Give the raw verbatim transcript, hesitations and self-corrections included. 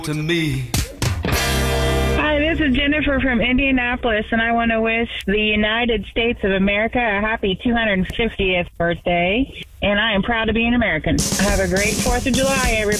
to me. Hi, this is Jennifer from Indianapolis, and I want to wish the United States of America a happy two hundred fiftieth birthday, and I am proud to be an American. Have a great fourth of July, everybody.